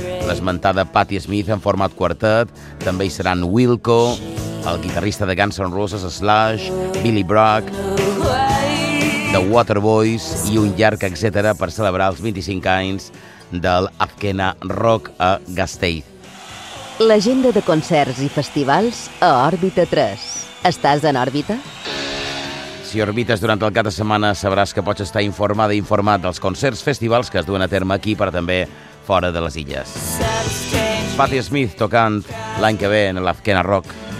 l'esmentada Patti Smith en format quartet, també hi seran Wilco, el guitarrista de Guns N' Roses, Slash, Billy Bragg, The Waterboys i un llarg etcètera per celebrar els 25 anys del Azkena Rock a Gasteiz. L'agenda de concerts i festivals a Òrbita 3. Estàs en òrbita? Si orbites durant el cap de setmana sabràs que pots estar informada i informat dels concerts festivals que es duen a terme aquí, però també fora de les illes. Patti Smith tocant l'any que ve en l'Azkena Rock.